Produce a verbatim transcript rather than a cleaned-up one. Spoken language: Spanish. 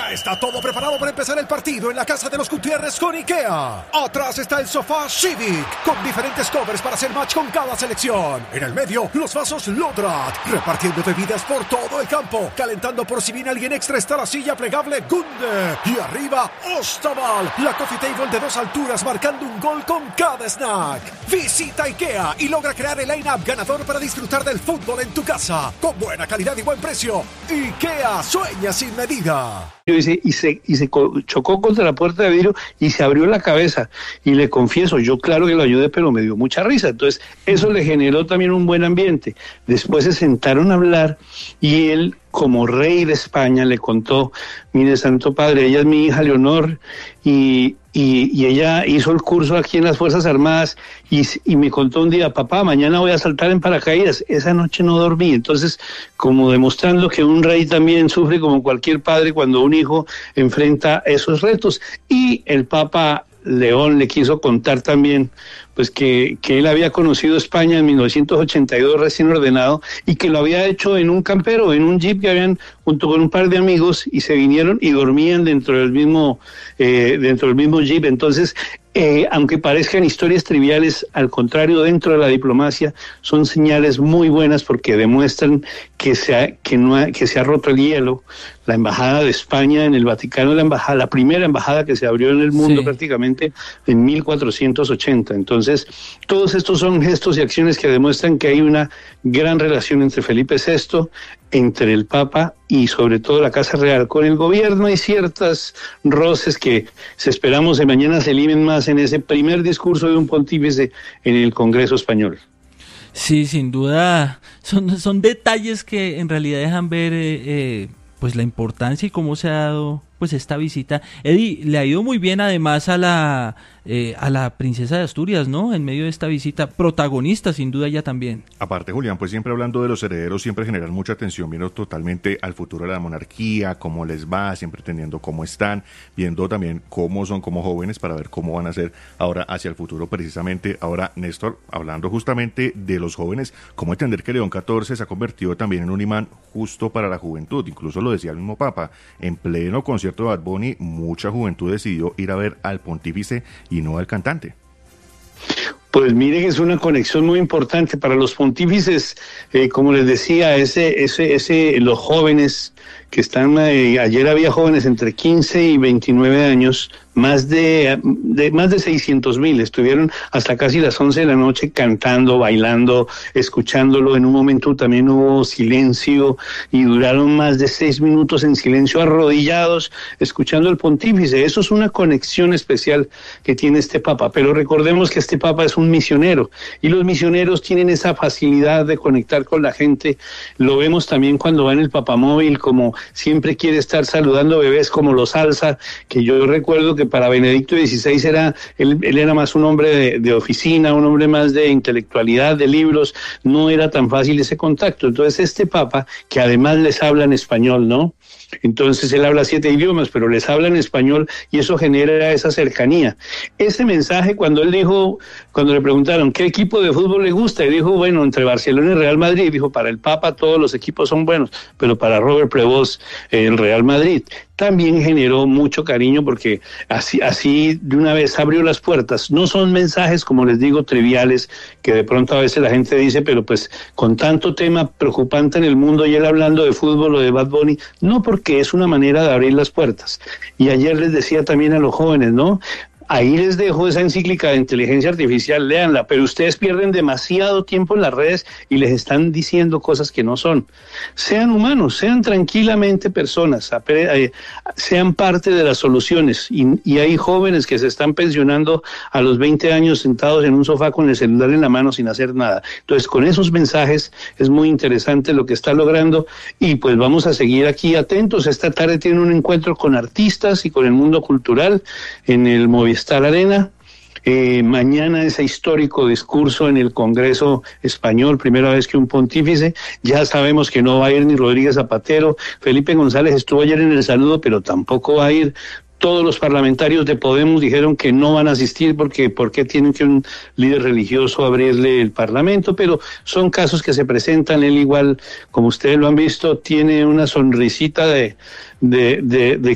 Ya está todo preparado para empezar el partido en la casa de los Gutiérrez con IKEA. Atrás está el sofá Civic, con diferentes covers para hacer match con cada selección. En el medio, los vasos Lodrat, repartiendo bebidas por todo el campo. Calentando por si viene alguien extra está la silla plegable Gunde. Y arriba, Ostaval, la coffee table de dos alturas marcando un gol con cada snack. Visita IKEA y logra crear el line-up ganador para disfrutar del fútbol en tu casa. Con buena calidad y buen precio. IKEA, sueña sin medida. Y se, y, se, y se chocó contra la puerta de vidrio y se abrió la cabeza. Y le confieso, yo claro que lo ayudé, pero me dio mucha risa. Entonces, eso le generó también un buen ambiente. Después se sentaron a hablar y él, como rey de España, le contó: mire, Santo Padre, ella es mi hija Leonor y, y, y ella hizo el curso aquí en las Fuerzas Armadas y, y me contó un día: papá, mañana voy a saltar en paracaídas. Esa noche no dormí. Entonces, como demostrando que un rey también sufre como cualquier padre cuando un hijo enfrenta esos retos. Y el Papa León le quiso contar también pues que, que él había conocido España en mil novecientos ochenta y dos recién ordenado y que lo había hecho en un campero, en un jeep que habían junto con un par de amigos y se vinieron y dormían dentro del mismo eh, dentro del mismo jeep. Entonces, eh, aunque parezcan historias triviales, al contrario, dentro de la diplomacia son señales muy buenas porque demuestran que se ha, que no ha, que se ha roto el hielo. La embajada de España en el Vaticano, la embajada, la primera embajada que se abrió en el mundo, sí, prácticamente en mil cuatrocientos ochenta. Entonces, todos estos son gestos y acciones que demuestran que hay una gran relación entre Felipe sexto, entre el Papa y sobre todo la Casa Real. Con el gobierno hay ciertas roces que se esperamos de mañana se limen más en ese primer discurso de un pontífice en el Congreso español. Sí, sin duda, son, son detalles que en realidad dejan ver eh, eh, pues la importancia y cómo se ha dado pues esta visita. Eddie, le ha ido muy bien además a la eh, a la princesa de Asturias, ¿no? En medio de esta visita, protagonista sin duda ella también. Aparte, Julián, pues siempre hablando de los herederos, siempre generan mucha atención, viendo totalmente al futuro de la monarquía, cómo les va, siempre entendiendo cómo están, viendo también cómo son como jóvenes para ver cómo van a ser ahora hacia el futuro precisamente. Ahora, Néstor, hablando justamente de los jóvenes, cómo entender que León catorce se ha convertido también en un imán justo para la juventud, incluso lo decía el mismo Papa, en pleno concierto de Bad Bunny, mucha juventud decidió ir a ver al pontífice y no al cantante. Pues mire que es una conexión muy importante para los pontífices, eh, como les decía, ese, ese, ese, los jóvenes que están, eh, ayer había jóvenes entre quince y veintinueve años, más de, de más de seiscientos mil, estuvieron hasta casi las once de la noche cantando, bailando, escuchándolo. En un momento también hubo silencio y duraron más de seis minutos en silencio, arrodillados, escuchando al pontífice. Eso es una conexión especial que tiene este Papa, pero recordemos que este Papa es un misionero y los misioneros tienen esa facilidad de conectar con la gente. Lo vemos también cuando va en el papamóvil, como siempre quiere estar saludando bebés, como los alza, que yo recuerdo que para Benedicto dieciséis era, él, él era más un hombre de, de oficina, un hombre más de intelectualidad, de libros, no era tan fácil ese contacto. Entonces este Papa, que además les habla en español, ¿no? Entonces él habla siete idiomas, pero les habla en español y eso genera esa cercanía. Ese mensaje, cuando él dijo, cuando le preguntaron qué equipo de fútbol le gusta, y dijo, bueno, entre Barcelona y Real Madrid, y dijo, para el Papa todos los equipos son buenos, pero para Robert Prevost, eh, el Real Madrid. También generó mucho cariño porque así, así de una vez abrió las puertas. No son mensajes, como les digo, triviales, que de pronto a veces la gente dice, pero pues con tanto tema preocupante en el mundo y él hablando de fútbol o de Bad Bunny, no, porque es una manera de abrir las puertas. Y ayer les decía también a los jóvenes, ¿no? Ahí les dejo esa encíclica de inteligencia artificial, léanla, pero ustedes pierden demasiado tiempo en las redes y les están diciendo cosas que no son. Sean humanos, sean tranquilamente personas, sean parte de las soluciones. Y, y hay jóvenes que se están pensionando a los veinte años sentados en un sofá con el celular en la mano sin hacer nada. Entonces, con esos mensajes es muy interesante lo que está logrando y pues vamos a seguir aquí atentos. Esta tarde tiene un encuentro con artistas y con el mundo cultural en el Movistar Star Arena. Eh, mañana ese histórico discurso en el Congreso Español, primera vez que un pontífice. Ya sabemos que no va a ir ni Rodríguez Zapatero. Felipe González estuvo ayer en el saludo, pero tampoco va a ir. Todos los parlamentarios de Podemos dijeron que no van a asistir porque ¿por qué tienen que un líder religioso abrirle el parlamento? Pero son casos que se presentan. Él igual, como ustedes lo han visto, tiene una sonrisita de, de, de, de